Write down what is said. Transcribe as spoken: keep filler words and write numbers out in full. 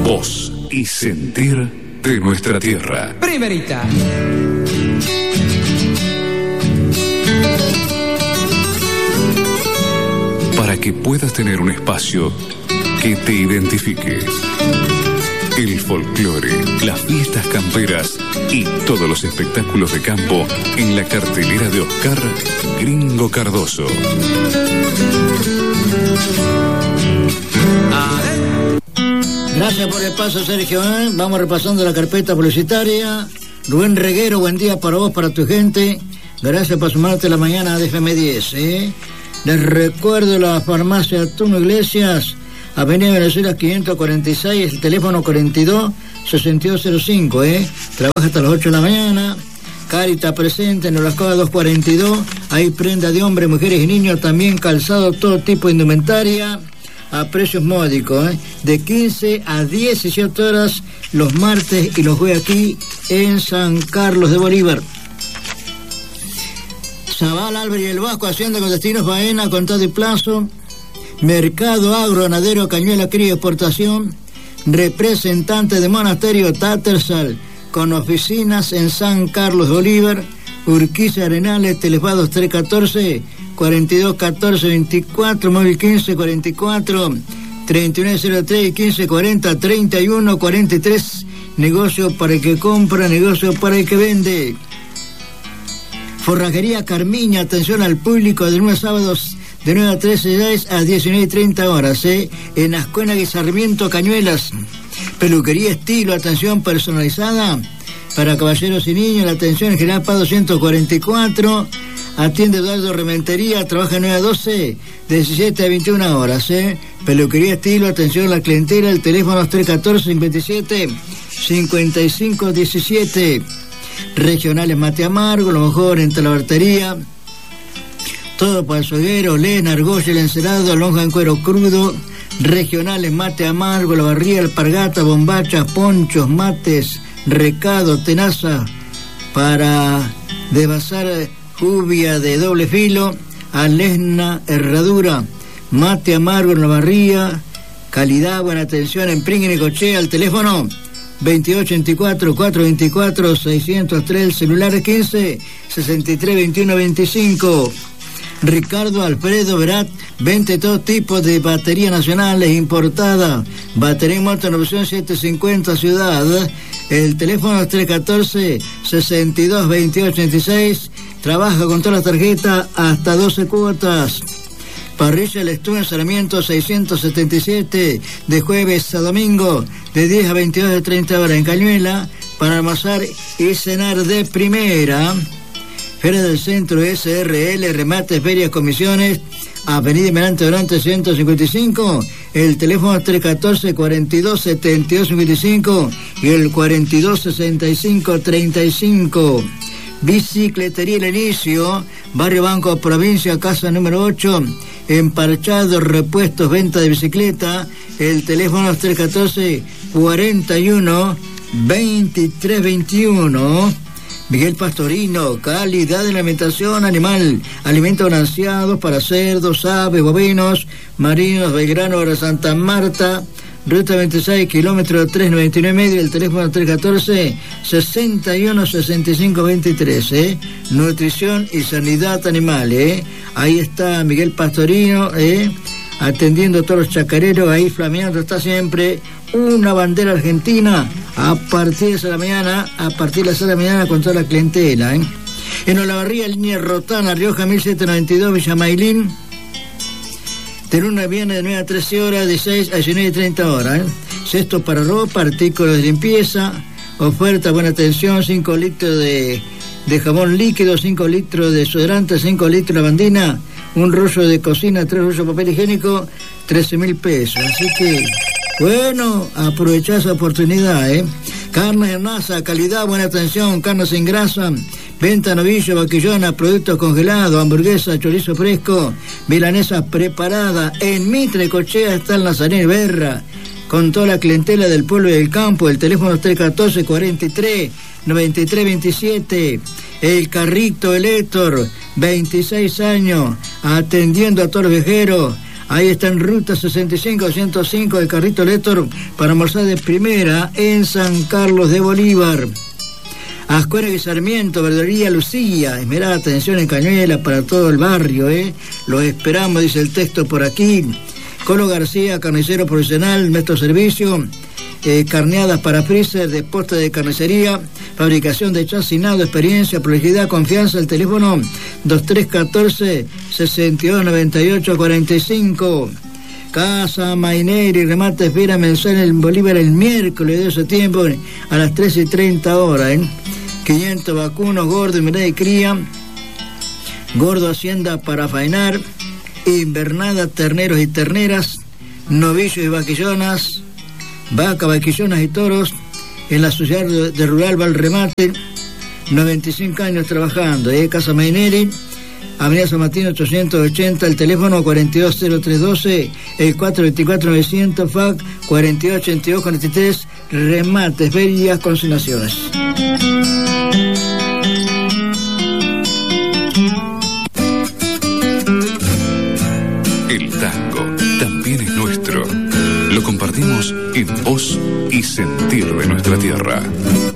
voz y sentir de nuestra tierra. Primerita. Para que puedas tener un espacio que te identifique. El folclore, las fiestas camperas y todos los espectáculos de campo en la cartelera de Oscar Gringo Cardoso. Gracias por el paso, Sergio. ¿eh? Vamos repasando la carpeta publicitaria. Rubén Reguero, buen día para vos, para tu gente. Gracias por sumarte la mañana de F M diez. ¿eh? Les recuerdo la farmacia Tuno Iglesias, Avenida Venezuela quinientos cuarenta y seis, el teléfono cuarenta y dos sesenta y dos cero cinco, ¿eh? Trabaja hasta las ocho de la mañana. Carita presente en Olascoa doscientos cuarenta y dos. Hay prenda de hombres, mujeres y niños, también calzado, todo tipo de indumentaria, a precios módicos, ¿eh? De quince a diecisiete horas los martes y los jueves aquí en San Carlos de Bolívar. Zabal, Álvarez y el Vasco, Hacienda con destinos faena, contado y plazo. Mercado Agro Ganadero Cañuela Cría Exportación. Representante de Monasterio Tattersall, con oficinas en San Carlos de Bolívar. Urquiza Arenales, Telefados tres uno cuatro, cuarenta y dos catorce veinticuatro, móvil quince cuarenta y cuatro treinta y nueve cero tres y quince cuarenta treinta y uno cuarenta y tres. Negocio para el que compra, negocio para el que vende. Forrajería Carmiña, atención al público de lunes a sábados de nueve a trece a diecinueve y treinta horas, ¿eh? En Ascuénaga y Sarmiento, Cañuelas. Peluquería Estilo, atención personalizada para caballeros y niños, la atención en General Paz doscientos cuarenta y cuatro. Atiende Eduardo Rementería, trabaja de nueve a doce, de diecisiete a veintiuna horas, ¿eh? Peluquería Estilo, atención a la clientela, el teléfono tres uno cuatro cincuenta y siete cincuenta y cinco diecisiete. Regionales Mate Amargo, lo mejor en talabartería. Todo para el sueguero, lena, argolla, el encerado, lonja en cuero crudo. Regionales Mate Amargo, la barría, alpargata, bombachas, ponchos, mates, recado, tenaza para desvasar jubia de doble filo, alesna, herradura, Mate Amargo en la barría, calidad, buena atención en Pringuen y Cochea, el teléfono veintiocho veinticuatro, cuatrocientos veinticuatro, seiscientos tres, el celular quince sesenta y tres veintiuno veinticinco. Ricardo Alfredo Verat, vende todo tipo de baterías nacionales importadas, batería muerta en opción setecientos cincuenta Ciudad, el teléfono es tres uno cuatro, sesenta y dos veintiocho ochenta y seis, trabaja con todas las tarjetas hasta doce cuotas. Parrilla El Estudio en Sarmiento seiscientos setenta y siete, de jueves a domingo, de diez a veintidós de treinta horas en Cañuela, para almorzar y cenar de primera. Feria del Centro S R L, remates, ferias, comisiones, Avenida Emerante Durante ciento cincuenta y cinco, el teléfono tres uno cuatro, cuarenta y dos setenta y dos cincuenta y cinco y el cuarenta y dos sesenta y cinco treinta y cinco. Bicicletería El Inicio, Barrio Banco, provincia, casa número ocho, emparchados, repuestos, venta de bicicleta, el teléfono es tres uno cuatro, cuarenta y uno veintitrés veintiuno. Miguel Pastorino, calidad de alimentación animal, alimentos balanceados para cerdos, aves, bovinos, marinos, Belgrano, para Santa Marta, ruta veintiséis, kilómetro tres noventa y nueve medio, el teléfono tres uno cuatro, sesenta y uno sesenta y cinco veintitrés, ¿eh? Nutrición y sanidad animal, ¿eh? Ahí está Miguel Pastorino, ¿eh? Atendiendo a todos los chacareros, ahí flameando está siempre una bandera argentina a partir de la mañana, a partir de las seis de la mañana con toda la clientela, ¿eh? En Olavarría, línea Rotana, Rioja mil setecientos noventa y dos, Villa Mailín, de lunes a viernes de nueve a trece horas, de seis a diecinueve y treinta horas, ¿eh? Cesto para ropa, artículos de limpieza, oferta, buena atención, cinco litros de, de jabón líquido, cinco litros de desodorante, cinco litros de lavandina, un rollo de cocina, tres rollos de papel higiénico, trece mil pesos. Así que, bueno, aprovechá esa oportunidad, ¿eh? Carnes en masa, calidad, buena atención, carnes sin grasa, venta novillo, vaquillona, productos congelados, hamburguesa, chorizo fresco, milanesa preparada. En Mitre Cochea está el Nazareno Berra, con toda la clientela del pueblo y del campo. El teléfono es tres uno cuatro, cuarenta y tres noventa y tres veintisiete. El Carrito, el Héctor, veintiséis años, atendiendo a todos los viajeros. Ahí está en ruta sesenta y cinco doscientos cinco de Carrito Lector para almorzar de primera en San Carlos de Bolívar. Ascuera y Sarmiento, Verdulería Lucía, esmerada atención en Cañuelas para todo el barrio, ¿eh? Los esperamos, dice el texto por aquí. Colo García, carnicero profesional, nuestro servicio. Eh, carneadas para freezer, de posta de carnicería, fabricación de chacinado, experiencia, prolijidad, confianza. El teléfono dos tres uno cuatro, seis dos nueve ocho cuatro cinco. Casa Maineri, remate fiera mensual en Bolívar el miércoles de ese tiempo a las trece y treinta horas, ¿eh? quinientos vacunos, gordo y mirada y cría, gordo hacienda para faenar, invernada, terneros y terneras, novillos y vaquillonas, vaca, vaquillonas y toros, en la sociedad de Rural Valremate, noventa y cinco años trabajando, ¿eh? Casa Maineri, Avenida San Martín ochocientos ochenta, el teléfono cuarenta y dos cero tres doce, el cuatro veinticuatro novecientos, F A C cuarenta y ocho ochenta y dos cuarenta y tres, remates, ferias, consignaciones. El tango también es nuestro. Lo compartimos en voz y sentir de nuestra tierra.